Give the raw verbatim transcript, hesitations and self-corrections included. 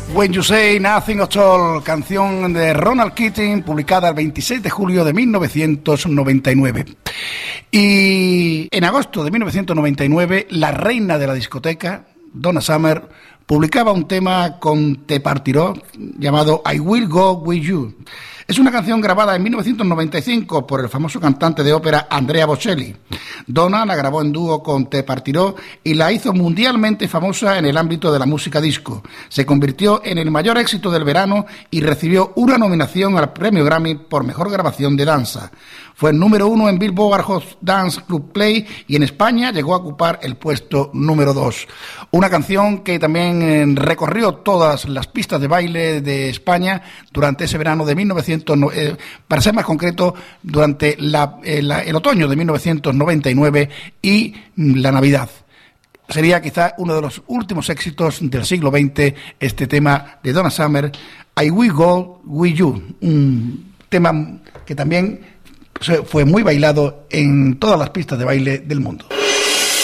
When You Say Nothing at All, canción de Ronald Keating, publicada el veintiséis de julio de mil novecientos noventa y nueve. Y en agosto de mil novecientos noventa y nueve, la reina de la discoteca, Donna Summer, publicaba un tema con Te Partirò llamado I Will Go With You. Es una canción grabada en mil novecientos noventa y cinco por el famoso cantante de ópera Andrea Bocelli. Donna la grabó en dúo con Te Partirò y la hizo mundialmente famosa en el ámbito de la música disco. Se convirtió en el mayor éxito del verano y recibió una nominación al premio Grammy por mejor grabación de danza. Fue el número uno en Billboard Hot Dance Club Play y en España llegó a ocupar el puesto número dos. Una canción que también recorrió todas las pistas de baile de España durante ese verano de mil novecientos, eh, para ser más concreto, durante la, eh, la, el otoño de mil novecientos noventa y nueve y la Navidad. Sería quizá uno de los últimos éxitos del siglo veinte, este tema de Donna Summer, I Will Go With You, un tema que también fue muy bailado en todas las pistas de baile del mundo.